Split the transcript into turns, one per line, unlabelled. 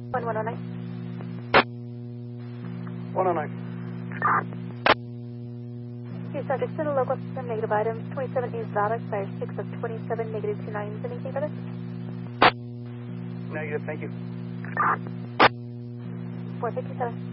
1109.
109.
Okay, subject, send a local system, negative items, 27 East Valdock, fire 6 of 27, negative 29s. Anything further?
Negative, thank you.
457.